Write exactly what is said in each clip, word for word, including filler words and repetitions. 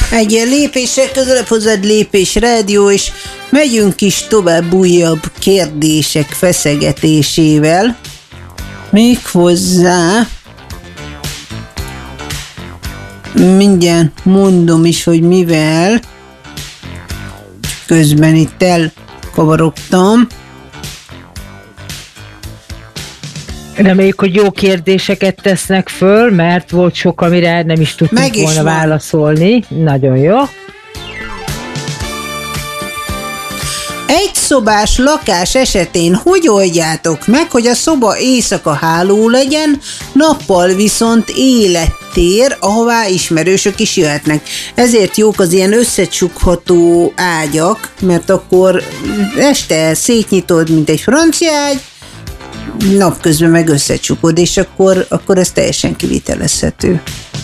Egy ilyen lépésre közelebb hozzád Lépés Rádió, és megyünk is tovább újabb kérdések feszegetésével. Még hozzá mindjárt mondom is, hogy mivel közben itt elkavarogtam. Reméljük, hogy jó kérdéseket tesznek föl, mert volt sok, amire nem is tudtunk volna van. válaszolni. Nagyon jó. Egy szobás lakás esetén hogy oldjátok meg, hogy a szoba éjszaka háló legyen, nappal viszont élettér, ahová ismerősök is jöhetnek. Ezért jók az ilyen összecsukható ágyak, mert akkor este szétnyitod, mint egy francia ágy, napközben meg összecsukod, és akkor, akkor ez teljesen kivitelezhető.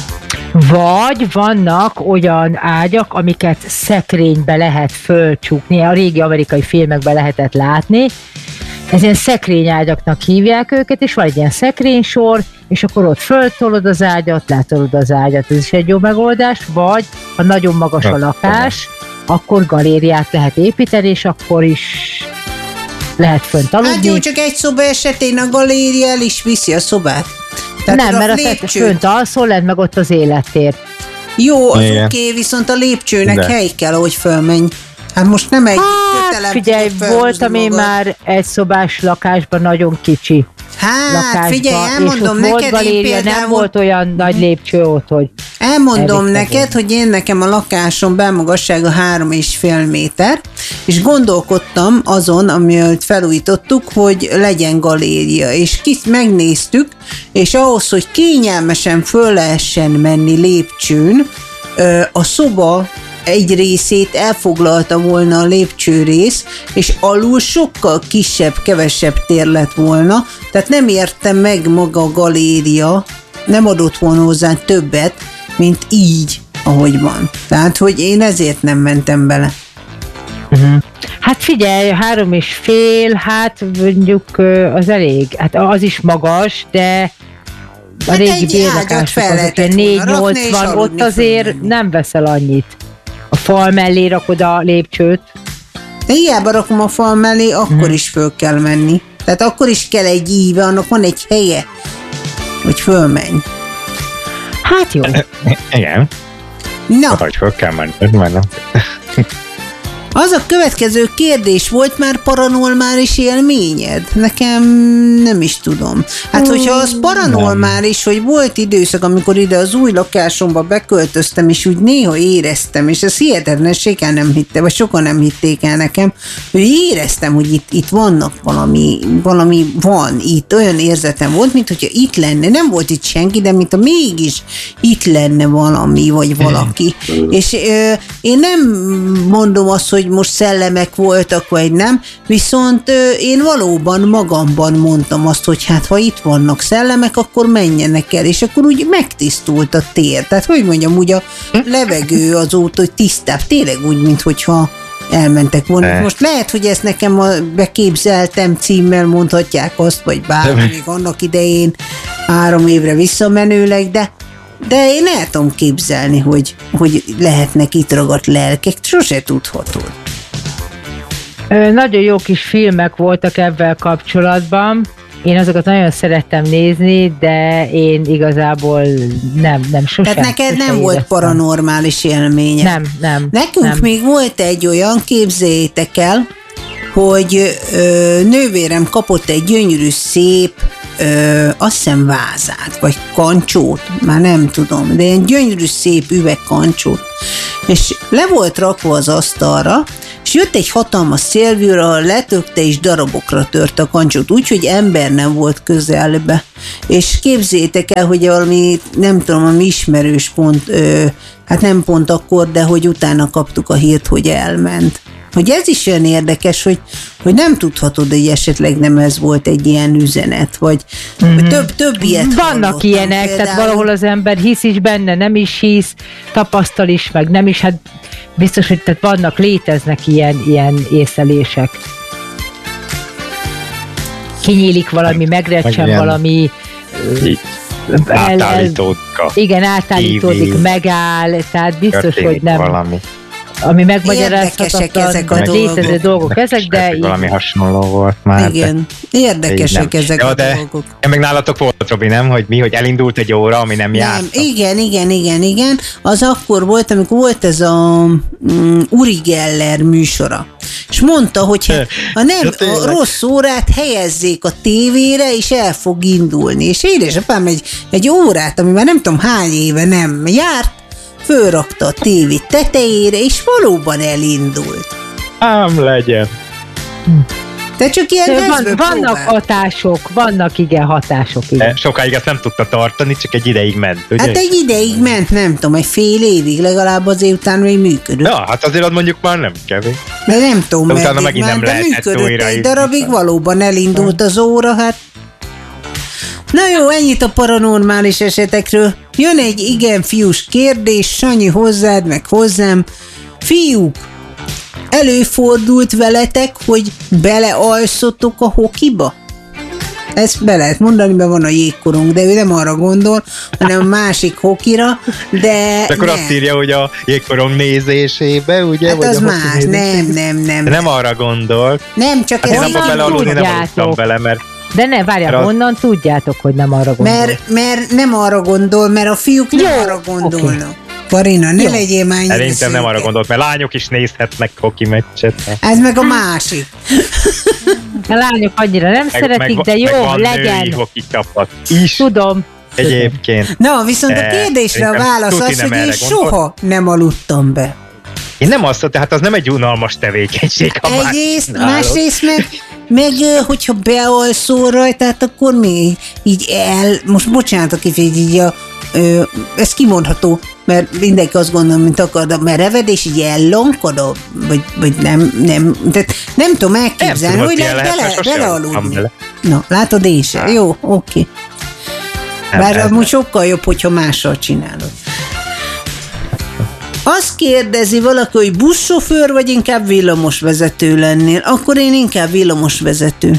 Vagy vannak olyan ágyak, amiket szekrénybe lehet fölcsukni, a régi amerikai filmekben lehetett látni, ez ilyen szekrényágyaknak hívják őket, és van egy ilyen szekrénysor, és akkor ott föltolod az ágyat, letolod az ágyat, ez is egy jó megoldás, vagy ha nagyon magas a lakás, akkor galériát lehet építeni, és akkor is lehet fönt aludni. Hát jó, csak egy szoba esetén a galéria el is viszi a szobát. Tehát nem, mert a fönt alszol, lent meg ott az élettér. Jó, az oké, okay, viszont a lépcsőnek De. hely kell, hogy fölmenj. Hát most nem egy hát, kötelem. Figyelj, voltam én már egy szobás lakásban, nagyon kicsi. Hát, lakásba, figyelj, elmondom neked, volt galéria, például... nem volt olyan nagy lépcső ott, hogy... Elmondom neked, hogy én nekem a lakásom belmagassága három és fél méter, és gondolkodtam azon, amiért felújítottuk, hogy legyen galéria, és kis megnéztük, és ahhoz, hogy kényelmesen föl lehessen menni lépcsőn, a szoba egy részét elfoglalta volna a lépcsőrész, és alul sokkal kisebb, kevesebb tér lett volna, tehát nem érte meg maga a galéria, nem adott volna hozzá többet, mint így, ahogy van. Tehát, hogy én ezért nem mentem bele. Uh-huh. Hát figyelj, három és fél, hát mondjuk az elég, hát az is magas, de a hát régi bérlakások azok négy nyolcvan, ott azért fölmenni. Nem veszel annyit. A fal mellé rakod a lépcsőt. De hiába rakom a fal mellé, akkor hmm. is föl kell menni. Tehát akkor is kell egy íve, annak van egy helye, hogy fölmenj. Hát jó. Igen. Na. Hogy föl kell menni, mert nem. Az a következő kérdés, volt már paranormális élményed? Nekem nem is tudom. Hát, hogyha az paranormális, hogy volt időszak, amikor ide az új lakásomba beköltöztem, és úgy néha éreztem, és ez hihetetlen, sokan nem hitte, vagy sokan nem hitték el nekem, hogy éreztem, hogy itt, itt vannak valami, valami van itt, olyan érzetem volt, mint hogyha itt lenne, nem volt itt senki, de mint ha mégis itt lenne valami, vagy valaki. És ö, én nem mondom azt, hogy most szellemek voltak, vagy nem, viszont ö, én valóban magamban mondtam azt, hogy hát ha itt vannak szellemek, akkor menjenek el, és akkor úgy megtisztult a tér. Tehát, hogy mondjam, úgy a levegő azóta, hogy tisztább, tényleg úgy, minthogyha elmentek volna. Most lehet, hogy ezt nekem a beképzeltem címmel mondhatják azt, vagy bármi, még annak idején három évre visszamenőleg, de de én el tudom képzelni, hogy, hogy lehetnek itt ragadt lelkek, sose tudhatod. Nagyon jó kis filmek voltak ebben kapcsolatban. Én azokat nagyon szerettem nézni, de én igazából nem, nem sosem. Tehát neked sosem nem volt éreztem. paranormális élménye? Nem, nem. Nekünk nem. még volt egy olyan, képzeljétek el, hogy ö, nővérem kapott egy gyönyörű szép, ö, azt hiszem vázát, vagy kancsót, már nem tudom, de egy gyönyörű szép üvegkancsót, és le volt rakva az asztalra, és jött egy hatalmas szélvihar, letökte és darabokra tört a kancsót, úgyhogy ember nem volt közelbe. És képzeljétek el, hogy valami, nem tudom, a mi ismerős pont, ö, hát nem pont akkor, de hogy utána kaptuk a hírt, hogy elment. Hogy ez is olyan érdekes, hogy, hogy nem tudhatod, hogy esetleg nem ez volt egy ilyen üzenet, vagy, mm-hmm. vagy több, több ilyet vannak ilyenek, például. Tehát valahol az ember hisz is benne, nem is hisz, tapasztal is, meg nem is, hát biztos, hogy tehát vannak, léteznek ilyen, ilyen észlelések. Kinyílik valami, megrecsen valami. Így. átállítódik a igen, átállítódik, té vé. megáll, tehát biztos, Történik hogy nem. Valami. Ami Érdekesek ezek a megmagyarázhatatlan, létező dolgok. dolgok ezek, de így, valami hasonló volt már. Igen, érdekesek nem. ezek Ja, a de dolgok. meg nálatok volt, Robi, nem? Hogy mi, hogy elindult egy óra, ami nem, nem járt. Igen, igen, igen, igen. Az akkor volt, amikor volt ez a um, Uri Geller műsora. És mondta, hogy hát, ha nem Ja, a tényleg. rossz órát helyezzék a tévére, és el fog indulni. És édesapám egy, egy órát, ami már nem tudom hány éve nem járt, fölrakta a tévé tetejére, és valóban elindult. Ám legyen. De csak ilyen de van, ezből vannak próbál. hatások, vannak igen hatások. Igen. De sokáig ezt nem tudta tartani, csak egy ideig ment, ugye? Hát egy ideig ment, nem tudom, egy fél évig legalább, azért után még működött. Ja, hát azért az mondjuk már nem kevés. De nem tudom, De utána meddig megint már, nem de lehetett működött újra egy így. darabig, valóban elindult az óra, hát. Na jó, ennyit a paranormális esetekről. Jön egy igen fiús kérdés, Sanyi hozzád, meg hozzám. Fiúk, előfordult veletek, hogy belealszotok a hokiba? Ezt be lehet mondani, mert van a jégkorong, de ő nem arra gondol, hanem a másik hokira, de De akkor nem. azt írja, hogy a jégkorong nézésébe, ugye? Hát vagy az a hoki más, nézésébe. nem, nem, nem. De nem arra gondolt. Nem, csak Hát ez én abba Honnan belealudni nem tudjátok? aludtam bele, mert De ne, várjál, Mert az- honnan tudjátok, hogy nem arra gondol? Mert, mert nem arra gondol, mert a fiúk nem Jó, arra gondolnak. Karina, ne Jó. legyél már ennyire szerintem nem arra szőke. gondolt, mert lányok is nézhetnek hoki meccset. Ez meg a másik. A lányok annyira nem szeretik, de meg jó, van legyen. női hoki csapat is Tudom. egyébként. Na, viszont a De kérdésre a szerintem válasz tuti az, nem hogy én erre gondol. soha nem aludtam be. Én nem azt mondtam, hát az nem egy unalmas tevékenység, ha már Egyrészt, csinálod. másrészt meg, meg ö, hogyha bealszol rajta, tehát akkor mi így el, most bocsánat, aki így, így a, ö, ez kimondható, mert mindenki azt gondol, mint akar, de merevedés és így ellankod, vagy, vagy nem, nem, tehát nem tudom Nem elképzelni, tudom, hogy hogy lehet lehet, bele, mert sose aludtam belealudni. bele. Na, látod én sem. Jó, oké. Nem, Bár ez amúgy sokkal jobb, hogyha mással csinálod. Azt kérdezi valaki, hogy buszsofőr, vagy inkább villamosvezető lennél. Akkor én inkább villamosvezető.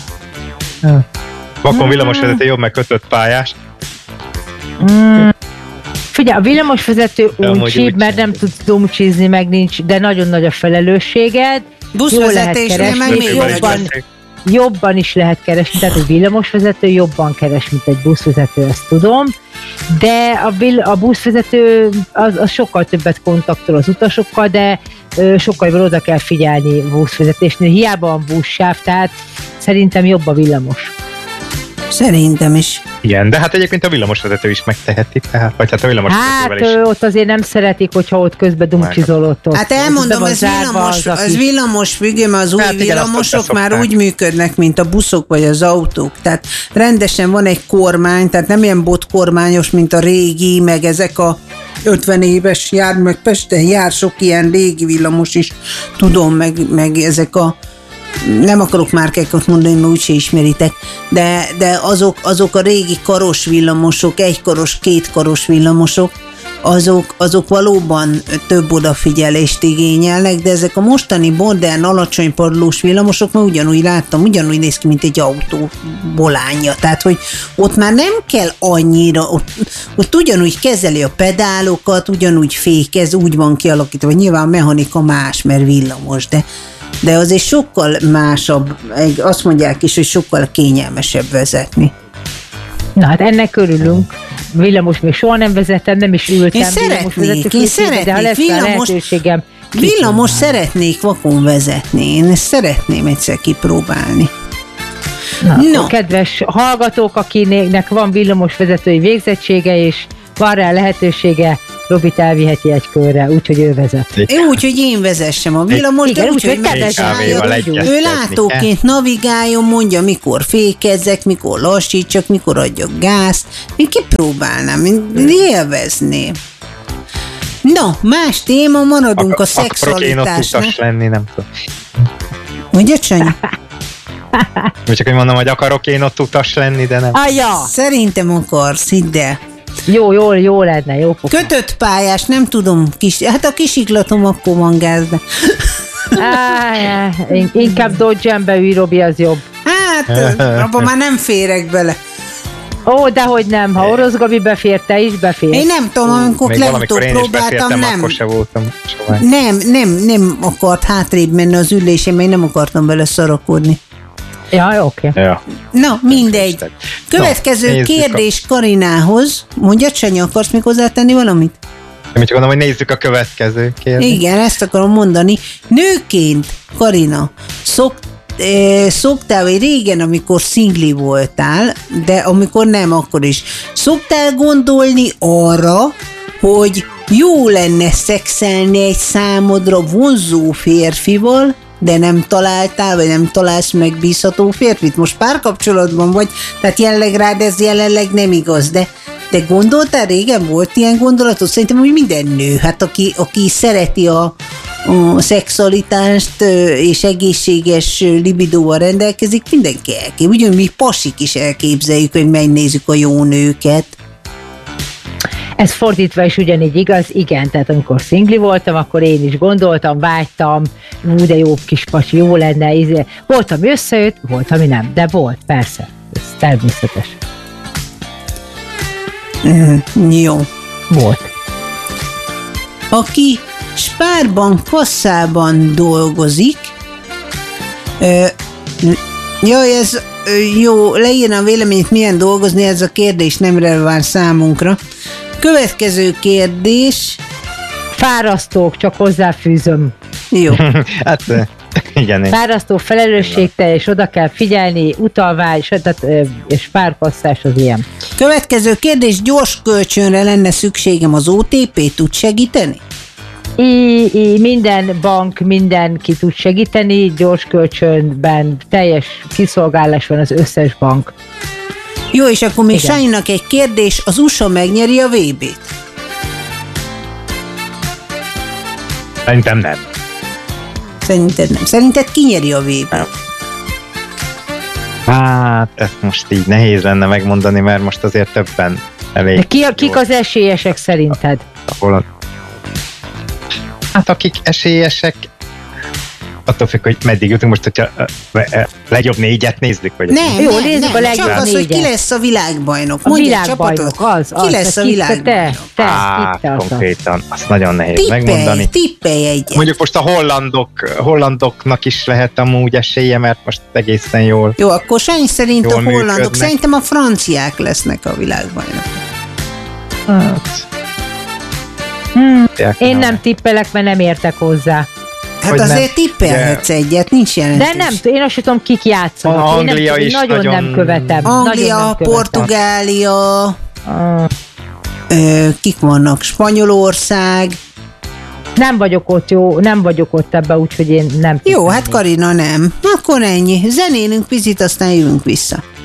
Vakon villamosvezető jobb, meg kötött pályás. Figyelj, a villamosvezető De amúgy uncsibb, úgy mert nem tudsz dumcsizni, meg nincs, de nagyon nagy a felelősséged. Jól lehet Buszvezetésnél meg keresni, még jobban, nagyobb. jobban is lehet keresni, tehát egy villamosvezető jobban keres, mint egy buszvezető, ezt tudom, de a, vill- a buszvezető az, az sokkal többet kontaktol az utasokkal, de ö, sokkal jobban oda kell figyelni buszvezetésnél, hiába van buszsáv, tehát szerintem jobb a villamos. Szerintem is. Igen, de hát egyébként a villamosvezető is megteheti, tehát, vagy hát a Hát villamosvezetővel is. ö, ott azért nem szeretik, hogyha ott közben dumcsizolott ott. Hát Ott elmondom, be van ez zárva villamos, az, az aki- villamos függő, mert az új Hát igen, azt villamosok ott már beszokták. úgy működnek, mint a buszok vagy az autók. Tehát rendesen van egy kormány, tehát nem ilyen botkormányos, mint a régi, meg ezek a ötven éves jár, meg Pesten jár sok ilyen régi villamos is, tudom, meg, meg ezek a nem akarok márkákat mondani, mert úgyse ismeritek, de, de azok, azok a régi karos villamosok, egykaros, kétkaros villamosok, azok, azok valóban több odafigyelést igényelnek, de ezek a mostani modern, alacsony padlós villamosok, mert ugyanúgy láttam, ugyanúgy néz ki, mint egy autó bolánja. Tehát, hogy ott már nem kell annyira, ott, ott ugyanúgy kezeli a pedálokat, ugyanúgy fékez, úgy van kialakítva, vagy nyilván a mechanika más, mert villamos, de de azért sokkal másabb, azt mondják is, hogy sokkal kényelmesebb vezetni. Na hát ennek örülünk. Villamos még soha nem vezettem, nem is ültem. Én szeretnék, villamosvezető én készségbe, de ha lesz szeretnék, rá villamos- lehetőségem. Villamos szeretnék vakon vezetni, én ezt szeretném egyszer kipróbálni. Na, No. no. Kedves hallgatók, akinek van villamosvezetői végzettsége, és van rá lehetősége, Robit elviheti egy körre, úgyhogy ő vezet. Ő úgy, hogy én vezessem a villamos, de Igen, úgy, úgy, hogy hogy kedves kávéval megcsinálja. egyeztetni Ő látóként navigáljon, mondja, mikor fékezzek, mikor lassítsak, mikor adjak gázt. Én kipróbálnám, én élvezném. No, más téma, maradunk a Akarok én ott utas szexualitásnak. lenni, nem tudom. Ugye, Csanyi? Vagy csak hogy mondom, hogy akarok én ott utas lenni, de nem. Aja! Szerintem akarsz, hidd el. Jó, jó, jó lenne, jó pofa. Kötött pályás, nem tudom, kis, hát a kisiklatom akkor van gáz, de... Á, in- inkább Dodge-en beülj, Robi, az jobb. Hát, abban már nem férek bele. Ó, dehogy nem, ha Orosz Gabi befér, te is befér. Én nem tudom, amikor legutóbb próbáltam, nem. Akkor se voltam soha. Nem, nem, nem akart hátrébb menni az ülésén, mert nem akartam vele szarakodni. Ja, oké. Okay. Ja. Na, mindegy. Következő Na, kérdés a... Karinához. Mondjad, Sanyi, akarsz még hozzátenni valamit? Én csak gondolom, hogy nézzük a következő kérdést. Igen, ezt akarom mondani. Nőként, Karina, szok, eh, szoktál, vagy régen, amikor szingli voltál, de amikor nem, akkor is, szoktál gondolni arra, hogy jó lenne szexelni egy számodra vonzó férfival, de nem találtál, vagy nem találsz megbízható férfit? Most párkapcsolatban vagy, tehát jelenleg rád ez jelenleg nem igaz, de, de gondoltál, régen volt ilyen gondolatod? Szerintem, hogy minden nő, hát aki, aki szereti a, a szexualitást és egészséges libidóval rendelkezik, mindenki elkép. Ugyan mi pasik is elképzeljük, hogy megnézzük a jó nőket. Ez fordítva is ugyanígy igaz, igen, tehát amikor szingli voltam, akkor én is gondoltam, vágytam, ú, de jó kis pasi, jó lenne, íze. Volt, ami összejött, volt, ami nem, de volt, persze, ez természetes. Mm, jó. Volt. Aki Spárban, kasszában dolgozik, ö, jaj, ez ö, jó, leírna a véleményt, milyen dolgozni, ez a kérdés nem releváns számunkra. Következő kérdés. Fárasztók, csak hozzáfűzöm. Jó. Hát igen. Fárasztó, felelősségteljes, oda kell figyelni, utalvány, tehát, és párkasszás az ilyen. Következő kérdés, gyors kölcsönre lenne szükségem, az o té pé tud segíteni? I, I, minden bank, mindenki tud segíteni, gyors kölcsönben teljes kiszolgálás van az összes bank. Jó, és akkor még Sanyinak egy kérdés, az u es á megnyeri a vé bét? Szerintem nem. Szerinted nem. Szerinted ki nyeri a vé bét? Hát, ezt most így nehéz lenne megmondani, mert most azért többen elég. De ki, kik az esélyesek szerinted? Ahol a... Hát akik esélyesek, attól függ, hogy meddig jutunk most, hogyha a legjobb négyet nézzük, vagy... Nem, jó, nem, nézzük nem, a legjobb csak az, hogy ki négyet. lesz a világbajnok. A Mondj világbajnok, az, az. Ki lesz a ki, világbajnok? Te, te, Á, te konkrétan, azt nagyon nehéz Tippelj, megmondani. tippelj egyet. Mondjuk most a hollandok, hollandoknak is lehet amúgy esélye, mert most egészen jól. Jó, akkor Sanyi szerint Jól a hollandok, működnek. szerintem a franciák lesznek a világbajnok. Hát. Hmm. Én nem tippelek, mert nem értek hozzá. Hát Hogy azért nem. tippelhetsz egyet, nincs jelentés. De nem, én azt tudom, kik játszanak. A Én nem, Anglia én is nagyon, nagyon- nem követem. nagyon Anglia, nem követem. Portugália, Ah, ö, kik vannak? Spanyolország. nem vagyok ott jó, nem vagyok ott ebbe, úgyhogy én nem Jó, tippelnék. hát Karina nem. Akkor ennyi. Zenélünk picit, aztán jövünk vissza.